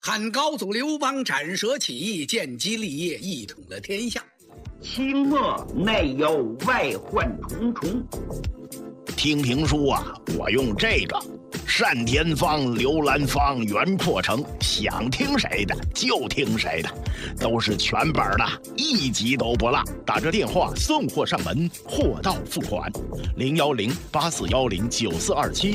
汉高祖刘邦斩蛇起义，建基立业，一统了天下。 清末内忧外患重重。 听评书啊，我用这个单田芳、刘兰芳、袁阔成，想听谁的就听谁的，都是全本的，一集都不落。打这电话送货上门，货到付款。010-8410-9427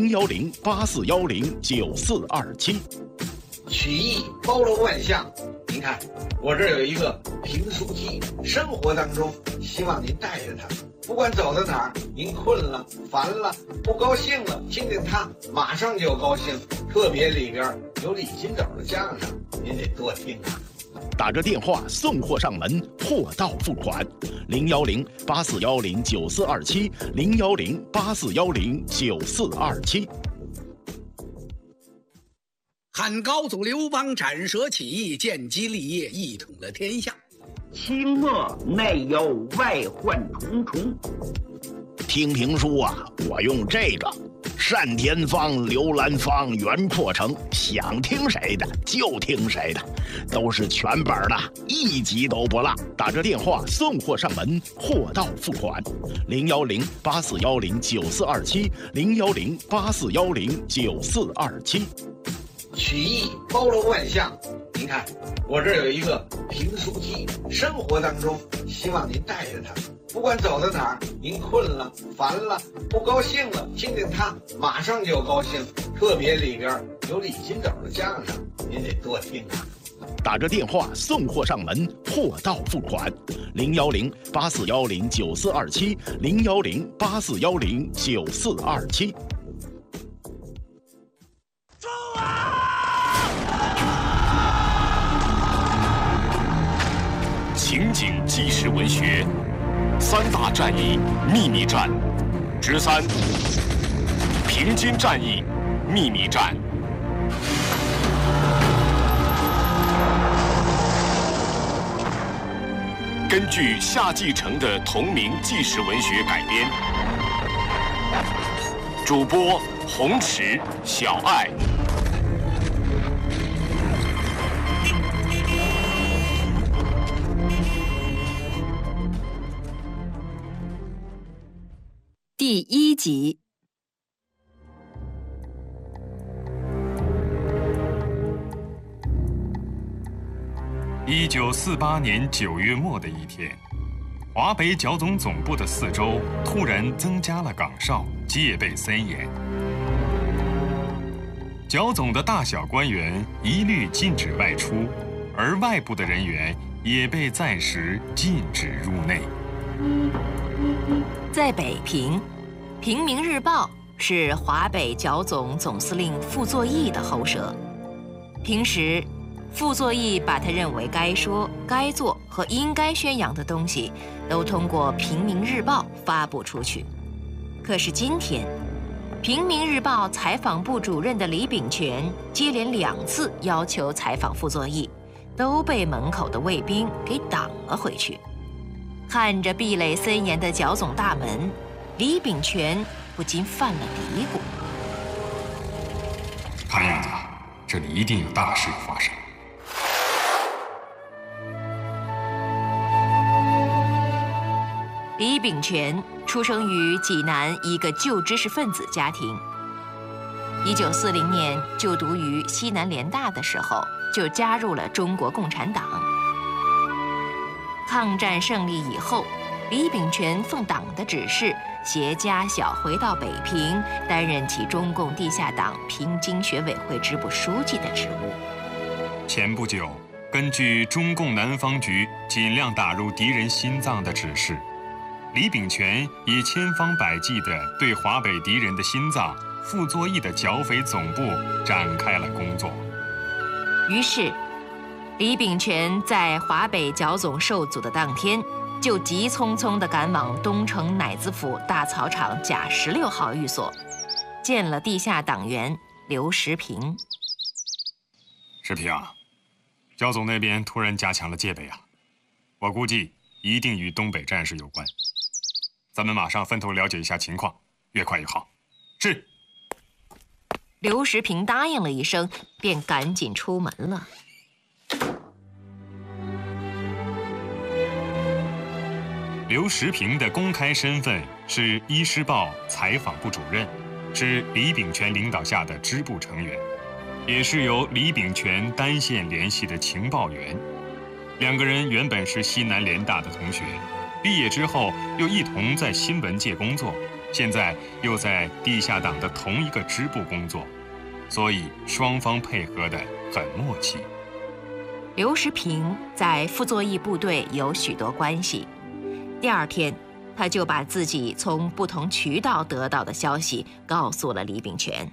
010-8410-9427。 曲艺包罗万象，您看我这儿有一个评书机，生活当中希望您带着它，不管走到哪儿，您困了、烦了、不高兴了，听听它，马上就高兴。特别里边有李金斗的相声，您得多听啊。 打着电话送货上门，货到付款。010-8410-9427 010-8410-9427。 汉高祖刘邦斩蛇起义，建基立业，一统了天下。 清末内忧外患重重。 听评书啊，我用这个单田芳、刘兰芳、袁阔成，想听谁的就听谁的，都是全本的，一集都不落。打这电话送货上门，货到付款。010-8410-9427 010-8410-9427。 曲艺包罗万象，您看我这儿有一个评书机，生活当中希望您带着它，不管走到哪儿，您困了、烦了、不高兴了，听听它，马上就高兴。特别里边有李金斗的相声，您得多听啊。 打着电话送货上门，货到付款。010-8410-9427 010-8410-9427。 情景纪实文学三大战役秘密战之3：平津战役秘密战。根据夏季承的同名纪实文学改编，主播洪池、小爱。 第1集。 1948年9月末的一天，华北剿总总部的4周突然增加了岗哨，戒备森严。剿总的大小官员一律禁止外出，而外部的人员也被暂时禁止入内。 在北平，《平民日报》是华北剿总总司令傅作义的喉舌。平时，傅作义把他认为该说、该做和应该宣扬的东西，都通过《平民日报》发布出去。可是今天，《平民日报》采访部主任的李炳全接连2次要求采访傅作义，都被门口的卫兵给挡了回去。看着壁垒森严的剿总大门，李炳全不禁犯了嘀咕： 看样子，这里一定有大事要发生。 李炳全出生于济南一个旧知识分子家庭。1940年就读于西南联大的时候，就加入了中国共产党。抗战胜利以后，李炳全奉党的指示，携家小回到北平，担任起中共地下党平津学委会支部书记的职务。 前不久，根据中共南方局尽量打入敌人心脏的指示，李炳全也千方百计地对华北敌人的心脏傅作义的剿匪总部展开了工作。 于是，李炳全在华北剿总受阻的当天，就急匆匆地赶往东城乃子府大草场甲16号寓所，见了地下党员刘时平。 时平啊，剿总那边突然加强了戒备啊，我估计一定与东北战事有关。咱们马上分头了解一下情况，越快越好。是。 刘时平答应了一声，便赶紧出门了。 刘时平的公开身份是《医师报》采访部主任，是李炳全领导下的支部成员，也是由李炳全单线联系的情报员。两个人原本是西南联大的同学，毕业之后又一同在新闻界工作，现在又在地下党的同一个支部工作，所以双方配合得很默契。 刘时平在傅作义部队有许多关系，第二天他就把自己从不同渠道得到的消息告诉了李炳全。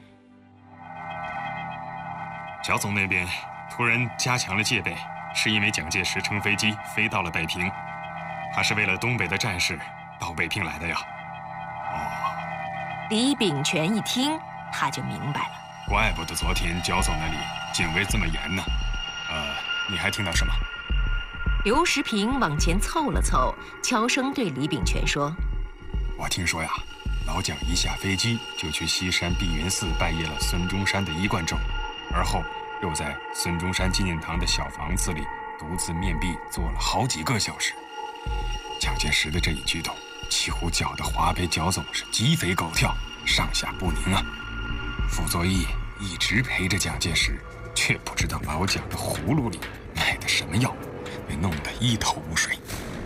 蒋总那边突然加强了戒备，是因为蒋介石乘飞机飞到了北平，他是为了东北的战事到北平来的呀。 李炳全一听，他就明白了， 怪不得昨天焦总那里警卫这么严呢。你还听到什么？ 刘时平往前凑了凑，悄声对李炳全说：“ 我听说呀，老蒋一下飞机就去西山碧云寺拜谒了孙中山的衣冠冢，而后又在孙中山纪念堂的小房子里独自面壁坐了好几个小时。蒋介石的这一举动，几乎搅得华北剿总是鸡飞狗跳，上下不宁啊。傅作义一直陪着蒋介石，却不知道老蒋的葫芦里卖的什么药，被弄得一头雾水。”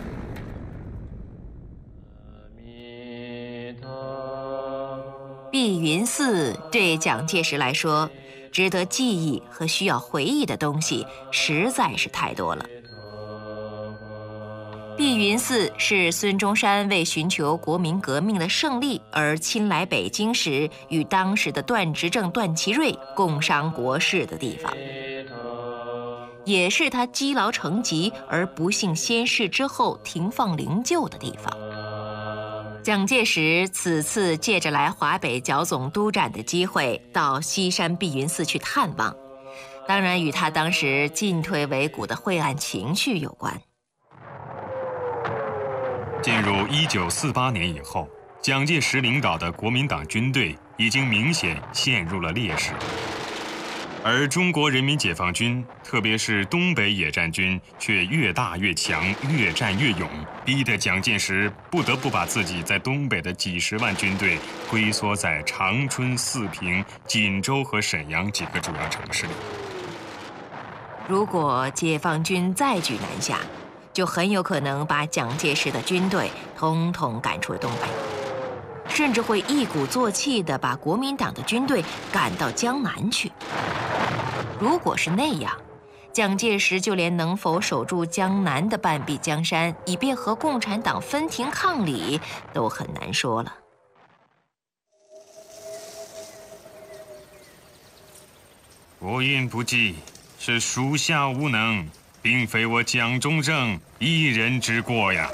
碧云寺对蒋介石来说，值得记忆和需要回忆的东西实在是太多了。碧云寺是孙中山为寻求国民革命的胜利而亲来北京时，与当时的段执政段祺瑞共商国事的地方，也是他积劳成疾而不幸仙逝之后停放灵柩的地方。蒋介石此次借着来华北剿总督战的机会，到西山碧云寺去探望，当然与他当时进退维谷的晦暗情绪有关。 进入1948年以后，蒋介石领导的国民党军队已经明显陷入了劣势，而中国人民解放军，特别是东北野战军，却越大越强，越战越勇，逼得蒋介石不得不把自己在东北的几十万军队龟缩在长春、四平、锦州和沈阳几个主要城市里。 如果解放军再举南下，就很有可能把蒋介石的军队统统赶出东北，甚至会一鼓作气地把国民党的军队赶到江南去。如果是那样，蒋介石就连能否守住江南的半壁江山，以便和共产党分庭抗礼，都很难说了。 国运不济，是属下无能，并非我蒋中正一人之过呀。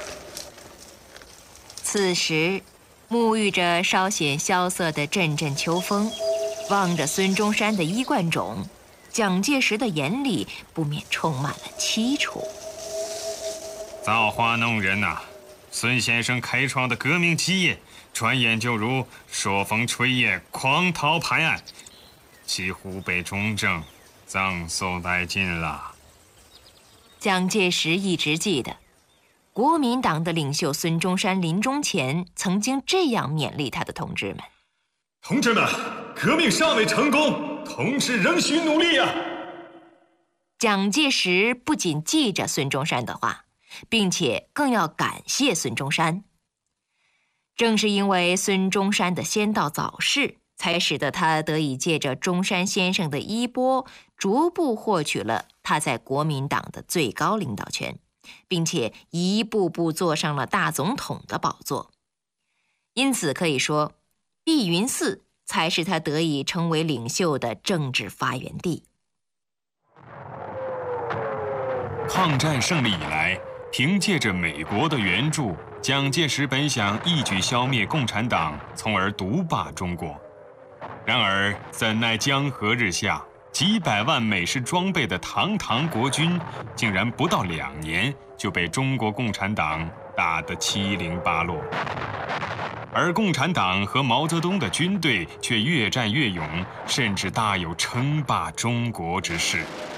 此时，沐浴着稍显萧瑟的阵阵秋风，望着孙中山的衣冠冢，蒋介石的眼里不免充满了凄楚。 造化弄人呐！孙先生开创的革命基业，转眼就如朔风吹叶，狂涛拍岸，几乎被中正葬送殆尽了。 蒋介石一直记得，国民党的领袖孙中山临终前曾经这样勉励他的同志们：“ 同志们，革命尚未成功，同志仍需努力啊！” 蒋介石不仅记着孙中山的话，并且更要感谢孙中山。正是因为孙中山的先到早逝，才使得他得以借着中山先生的衣钵，逐步获取了他在国民党的最高领导权，并且一步步坐上了大总统的宝座。因此可以说，碧云寺才是他得以成为领袖的政治发源地。 抗战胜利以来，凭借着美国的援助，蒋介石本想一举消灭共产党，从而独霸中国。然而，怎奈江河日下，几百万美式装备的堂堂国军，竟然不到2年就被中国共产党打得七零八落。 而共产党和毛泽东的军队却越战越勇，甚至大有称霸中国之势。